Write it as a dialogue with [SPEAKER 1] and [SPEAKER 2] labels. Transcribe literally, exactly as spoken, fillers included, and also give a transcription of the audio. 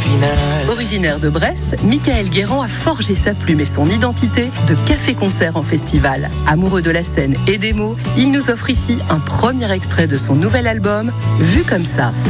[SPEAKER 1] final.
[SPEAKER 2] Originaire de Brest, Michael Guérand a forgé sa plume et son identité de café-concert en festival. Amoureux de la scène et des mots, il nous offre ici un premier extrait de son nouvel album, Vu comme ça.